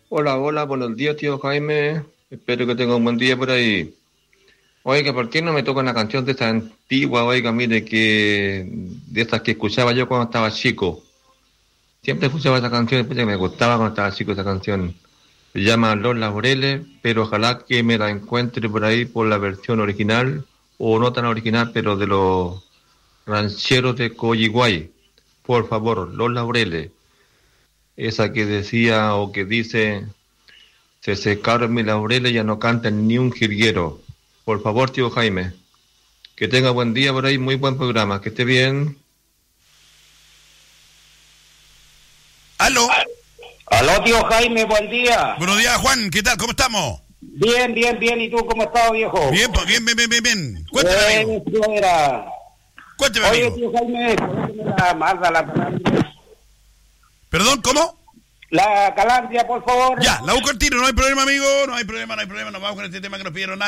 Hola, hola, buenos días, tío Jaime. Espero que tenga un buen día por ahí. Oiga, ¿por qué no me toca una canción de esta antigua? Oiga, mire, que de estas que escuchaba yo cuando estaba chico. Siempre escuchaba esa canción, después que me gustaba cuando estaba chico esa canción. Se llama Los Laureles, pero ojalá que me la encuentre por ahí por la versión original, o no tan original, pero de los rancheros de Coyihuay. Por favor, Los Laureles. Esa que decía o que dice... Se secaron mis laureles y ya no cantan ni un jilguero. Por favor, tío Jaime, que tenga buen día por ahí, muy buen programa, que esté bien. ¡Aló! Aló, tío Jaime, buen día. Buenos días, Juan, ¿qué tal? ¿Cómo estamos? Bien, bien, bien. ¿Y tú cómo estás, viejo? Bien, pues, bien. Cuéntame, amigo. Cuéntame, Oye, amigo. tío Jaime, cuéntame la Mazda, la Calandria. ¿Perdón, cómo? La Calandria, por favor. Ya, la busco al tiro, no hay problema, amigo. No hay problema. Nos vamos con este tema que nos pidieron